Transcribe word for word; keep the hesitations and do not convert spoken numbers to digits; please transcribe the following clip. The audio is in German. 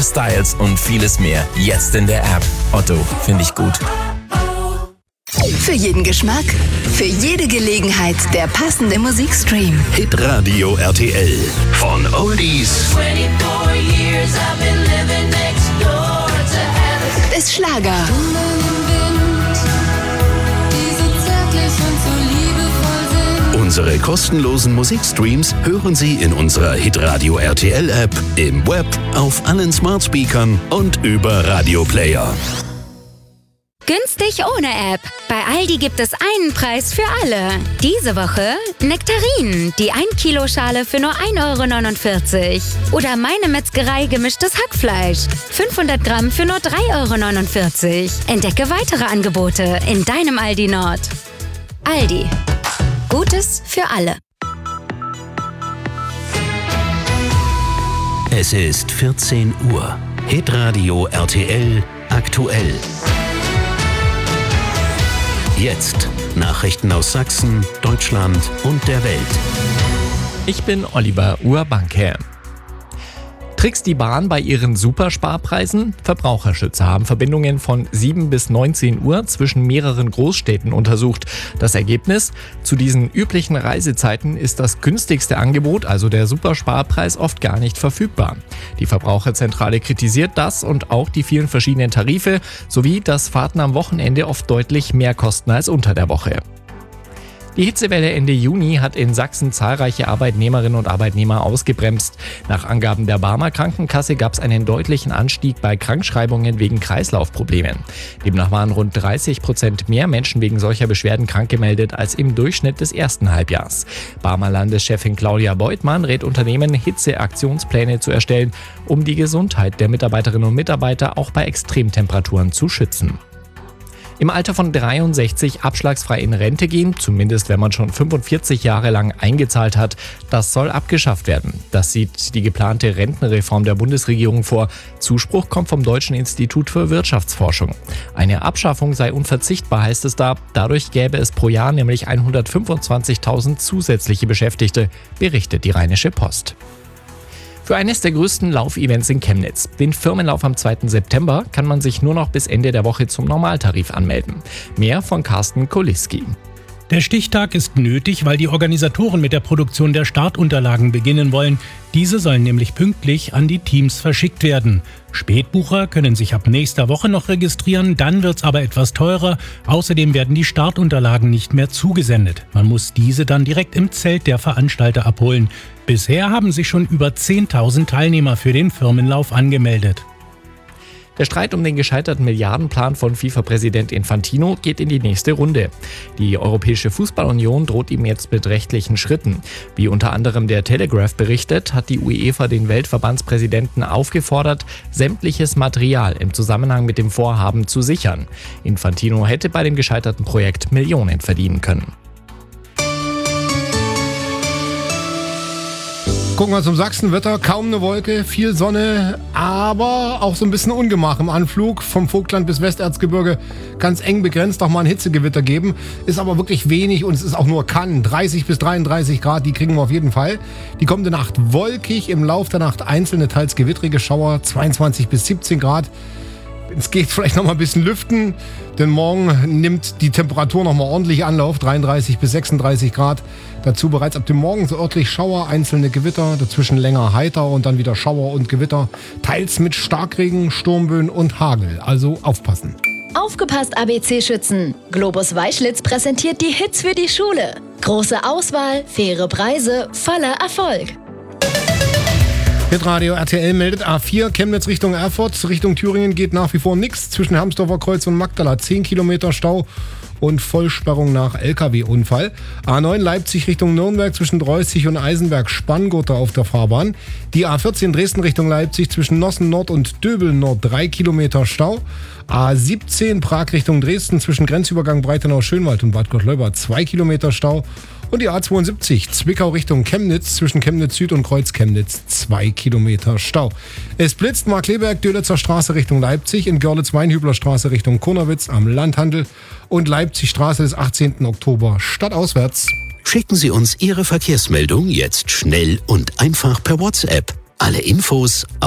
Styles und vieles mehr. Jetzt in der App. Otto, finde ich gut. Für jeden Geschmack, für jede Gelegenheit der passende Musikstream. Hitradio R T L. Von Oldies Bis Schlager. Unsere kostenlosen Musikstreams hören Sie in unserer Hitradio R T L App, im Web, auf allen Smart Speakern und über Radio Player. Günstig ohne App. Bei Aldi gibt es einen Preis für alle. Diese Woche Nektarinen, die ein Kilo Schale für nur ein Euro neunundvierzig. Oder Meine Metzgerei gemischtes Hackfleisch. fünfhundert Gramm für nur drei Euro neunundvierzig. Entdecke weitere Angebote in deinem Aldi Nord. Aldi. Gutes für alle. Es ist vierzehn Uhr. Hitradio R T L aktuell. Jetzt Nachrichten aus Sachsen, Deutschland und der Welt. Ich bin Oliver Urbanke. Trickst die Bahn bei ihren Supersparpreisen? Verbraucherschützer haben Verbindungen von sieben bis neunzehn Uhr zwischen mehreren Großstädten untersucht. Das Ergebnis? Zu diesen üblichen Reisezeiten ist das günstigste Angebot, also der Supersparpreis, oft gar nicht verfügbar. Die Verbraucherzentrale kritisiert das und auch die vielen verschiedenen Tarife sowie, dass Fahrten am Wochenende oft deutlich mehr kosten als unter der Woche. Die Hitzewelle Ende Juni hat in Sachsen zahlreiche Arbeitnehmerinnen und Arbeitnehmer ausgebremst. Nach Angaben der Barmer Krankenkasse gab es einen deutlichen Anstieg bei Krankschreibungen wegen Kreislaufproblemen. Demnach waren rund dreißig Prozent mehr Menschen wegen solcher Beschwerden krank gemeldet als im Durchschnitt des ersten Halbjahrs. Barmer Landeschefin Claudia Beutmann rät Unternehmen, Hitzeaktionspläne zu erstellen, um die Gesundheit der Mitarbeiterinnen und Mitarbeiter auch bei Extremtemperaturen zu schützen. Im Alter von dreiundsechzig abschlagsfrei in Rente gehen, zumindest wenn man schon fünfundvierzig Jahre lang eingezahlt hat, das soll abgeschafft werden. Das sieht die geplante Rentenreform der Bundesregierung vor. Zuspruch kommt vom Deutschen Institut für Wirtschaftsforschung. Eine Abschaffung sei unverzichtbar, heißt es da. Dadurch gäbe es pro Jahr nämlich hundertfünfundzwanzigtausend zusätzliche Beschäftigte, berichtet die Rheinische Post. Für eines der größten Laufevents in Chemnitz, den Firmenlauf am zweiten September, kann man sich nur noch bis Ende der Woche zum Normaltarif anmelden. Mehr von Carsten Koliski. Der Stichtag ist nötig, weil die Organisatoren mit der Produktion der Startunterlagen beginnen wollen. Diese sollen nämlich pünktlich an die Teams verschickt werden. Spätbucher können sich ab nächster Woche noch registrieren, dann wird's aber etwas teurer. Außerdem werden die Startunterlagen nicht mehr zugesendet. Man muss diese dann direkt im Zelt der Veranstalter abholen. Bisher haben sich schon über zehntausend Teilnehmer für den Firmenlauf angemeldet. Der Streit um den gescheiterten Milliardenplan von FIFA-Präsident Infantino geht in die nächste Runde. Die Europäische Fußballunion droht ihm jetzt mit rechtlichen Schritten. Wie unter anderem der Telegraph berichtet, hat die UEFA den Weltverbandspräsidenten aufgefordert, sämtliches Material im Zusammenhang mit dem Vorhaben zu sichern. Infantino hätte bei dem gescheiterten Projekt Millionen verdienen können. Gucken wir zum Sachsenwetter. Kaum eine Wolke, viel Sonne, aber auch so ein bisschen Ungemach im Anflug. Vom Vogtland bis Westerzgebirge ganz eng begrenzt, auch mal ein Hitzegewitter geben. Ist aber wirklich wenig und es ist auch nur kann. dreißig bis dreiunddreißig Grad, die kriegen wir auf jeden Fall. Die kommende Nacht wolkig, im Lauf der Nacht einzelne, teils gewittrige Schauer, zweiundzwanzig bis siebzehn Grad. Es geht vielleicht noch mal ein bisschen lüften, denn morgen nimmt die Temperatur noch mal ordentlich Anlauf, dreiunddreißig bis sechsunddreißig Grad. Dazu bereits ab dem Morgen so örtlich Schauer, einzelne Gewitter, dazwischen länger heiter und dann wieder Schauer und Gewitter, teils mit Starkregen, Sturmböen und Hagel. Also aufpassen. Aufgepasst, A B C-Schützen! Globus Weißschlitz präsentiert die Hits für die Schule. Große Auswahl, faire Preise, voller Erfolg. Hitradio R T L meldet A vier, Chemnitz Richtung Erfurt, Richtung Thüringen geht nach wie vor nichts. Zwischen Hermsdorfer Kreuz und Magdala zehn Kilometer Stau und Vollsperrung nach L K W-Unfall. A neun Leipzig Richtung Nürnberg zwischen Dreußig und Eisenberg Spanngurte auf der Fahrbahn. Die A vierzehn Dresden Richtung Leipzig zwischen Nossen Nord und Döbel Nord drei Kilometer Stau. A siebzehn Prag Richtung Dresden zwischen Grenzübergang Breitenau-Schönwald und Bad Gottleuba zwei Kilometer Stau. Und die A zweiundsiebzig Zwickau Richtung Chemnitz zwischen Chemnitz Süd und Kreuz Chemnitz zwei Kilometer Stau. Es blitzt Markleberg Dölitzer Straße Richtung Leipzig, in Görlitz-Weinhübler Straße Richtung Konowitz am Landhandel und Leipzig Straße des achtzehnten Oktober stadtauswärts. Schicken Sie uns Ihre Verkehrsmeldung jetzt schnell und einfach per WhatsApp. Alle Infos